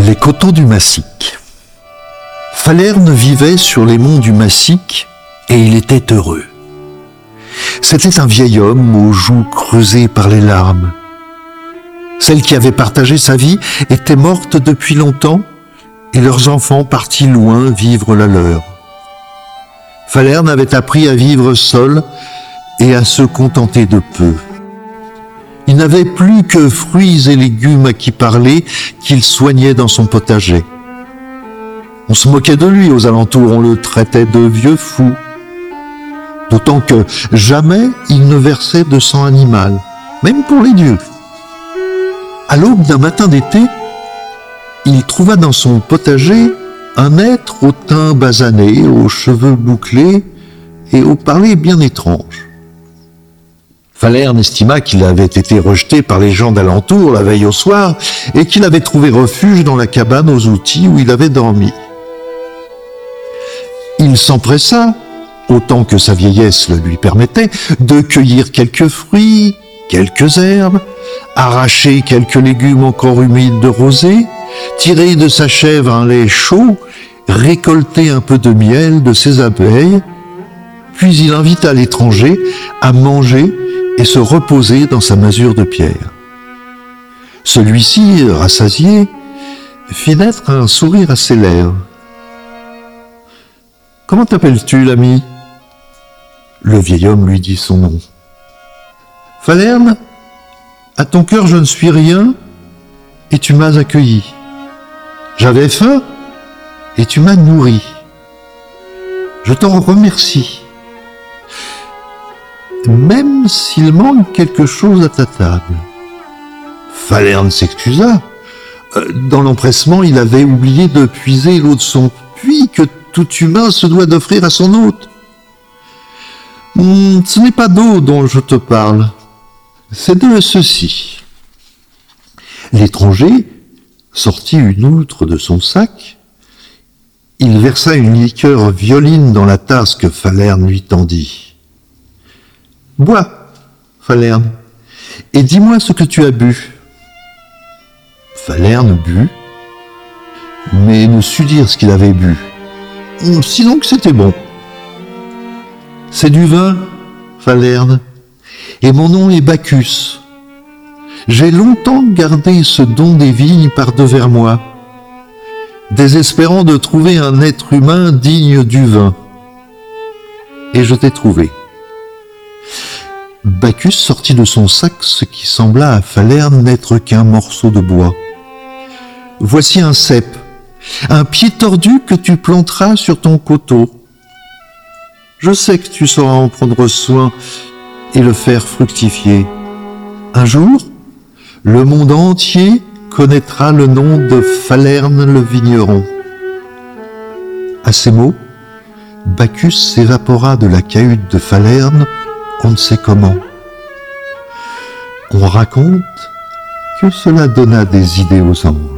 Les coteaux du Massic. Falerne vivait sur les monts du Massic et il était heureux. C'était un vieil homme aux joues creusées par les larmes. Celle qui avait partagé sa vie était morte depuis longtemps et leurs enfants partis loin vivre la leur. Falerne avait appris à vivre seul et à se contenter de peu. Il n'avait plus que fruits et légumes à qui parler qu'il soignait dans son potager. On se moquait de lui aux alentours, on le traitait de vieux fou. D'autant que jamais il ne versait de sang animal, même pour les dieux. À l'aube d'un matin d'été, il trouva dans son potager un être au teint basané, aux cheveux bouclés et au parler bien étrange. Falerne estima qu'il avait été rejeté par les gens d'alentour la veille au soir et qu'il avait trouvé refuge dans la cabane aux outils où il avait dormi. Il s'empressa, autant que sa vieillesse le lui permettait, de cueillir quelques fruits, quelques herbes, arracher quelques légumes encore humides de rosée, tirer de sa chèvre un lait chaud, récolter un peu de miel de ses abeilles, puis il invita l'étranger à manger et se reposer dans sa masure de pierre. Celui-ci, rassasié, fit naître un sourire à ses lèvres. « Comment t'appelles-tu, l'ami » Le vieil homme lui dit son nom. « Falerne, à ton cœur je ne suis rien, et tu m'as accueilli. J'avais faim, et tu m'as nourri. Je t'en remercie. Même s'il manque quelque chose à ta table. » Falerne s'excusa. Dans l'empressement, il avait oublié de puiser l'eau de son puits que tout humain se doit d'offrir à son hôte. « Ce n'est pas d'eau dont je te parle, c'est de ceci. » L'étranger sortit une outre de son sac. Il versa une liqueur violine dans la tasse que Falerne lui tendit. « Bois, Falerne, et dis-moi ce que tu as bu. » Falerne but, mais ne sut dire ce qu'il avait bu, sinon que c'était bon. « C'est du vin, Falerne, et mon nom est Bacchus. J'ai longtemps gardé ce don des vignes par-devers moi, désespérant de trouver un être humain digne du vin. Et je t'ai trouvé. » Bacchus sortit de son sac ce qui sembla à Falerne n'être qu'un morceau de bois. « Voici un cep, un pied tordu que tu planteras sur ton coteau. Je sais que tu sauras en prendre soin et le faire fructifier. Un jour, le monde entier connaîtra le nom de Falerne le vigneron. » À ces mots, Bacchus s'évapora de la cahute de Falerne, on ne sait comment. On raconte que cela donna des idées aux anges.